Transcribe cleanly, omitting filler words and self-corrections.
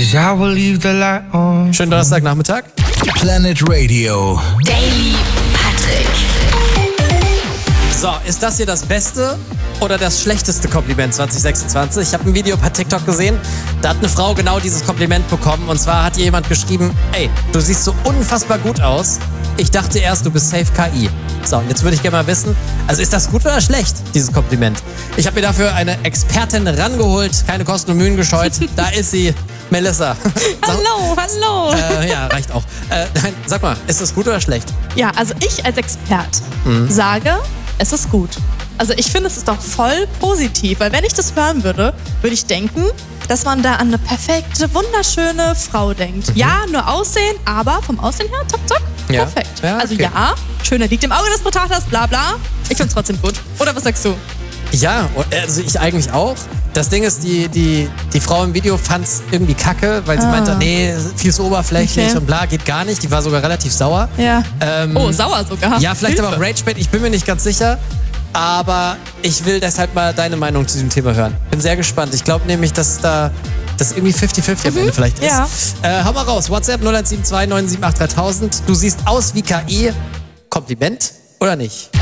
'cause I will leave the light on. Schönen Donnerstagnachmittag. Planet Radio. Daily Patrick. So, ist das hier das beste oder das schlechteste Kompliment 2026? Ich habe ein Video per TikTok gesehen, da hat eine Frau genau dieses Kompliment bekommen. Und zwar hat ihr jemand geschrieben, ey, du siehst so unfassbar gut aus. Ich dachte erst, du bist safe KI. So, und jetzt würde ich gerne mal wissen, also ist das gut oder schlecht, dieses Kompliment? Ich habe mir dafür eine Expertin rangeholt, keine Kosten und Mühen gescheut. Da ist sie, Melissa. Hallo. Ja, reicht auch. Nein, sag mal, ist das gut oder schlecht? Ja, also ich als Expert sage, es ist gut. Also ich finde, es ist doch voll positiv, weil wenn ich das hören würde, würde ich denken, dass man da an eine perfekte, wunderschöne Frau denkt. Ja, nur Aussehen, aber vom Aussehen her, zack, zack, Ja. perfekt. Ja, Also okay. ja, schöner liegt im Auge des Betrachters, bla bla. Ich finde es trotzdem gut. Oder was sagst du? Ja, also ich eigentlich auch. Das Ding ist, die Frau im Video fand es irgendwie kacke, weil sie meinte, nee, viel zu oberflächlich Okay. und bla, geht gar nicht. Die war sogar relativ sauer. Ja. Sauer sogar. Ja, vielleicht Hilfe. aber auch Ragebait, ich bin mir nicht ganz sicher. Aber ich will deshalb mal deine Meinung zu diesem Thema hören. Bin sehr gespannt. Ich glaube nämlich, dass das irgendwie 50-50 am Ende vielleicht ist. ja. Hau mal raus. WhatsApp 0172 978 3000. Du siehst aus wie KI. Kompliment oder nicht?